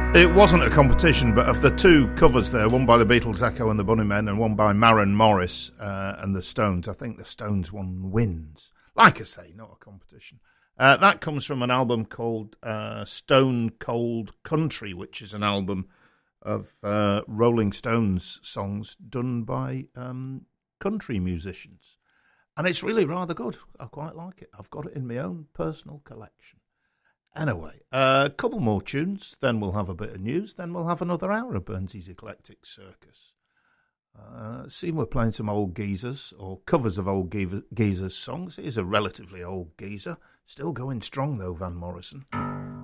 It wasn't a competition, but of the two covers there, one by the Beatles, Echo and the Bunnymen, and one by Maren Morris and the Stones, I think the Stones one wins. Like I say, not a competition. That comes from an album called Stone Cold Country, which is an album of Rolling Stones songs done by country musicians. And it's really rather good. I quite like it. I've got it in my own personal collection. Anyway, a couple more tunes, then we'll have a bit of news, then we'll have another hour of Burnsy's Eclectic Circus. Seeing we're playing some old geezers, or covers of old geezers' songs. He's a relatively old geezer, still going strong though, Van Morrison.